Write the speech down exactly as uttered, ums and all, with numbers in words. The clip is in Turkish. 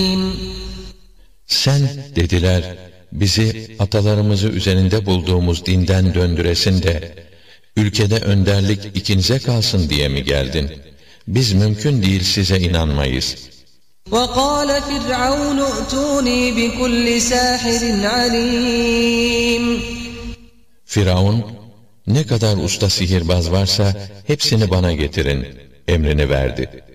Sen, dediler, bizi atalarımızı üzerinde bulduğumuz dinden döndüresin de, ülkede önderlik ikinize kalsın diye mi geldin? Biz mümkün değil size inanmayız. وَقَالَ فِرْعَوْنُ ائْتُونِي بِكُلِّ سَاحِرٍ عَلِيمٍ Firavun, ne kadar usta sihirbaz varsa hepsini bana getirin emrini verdi.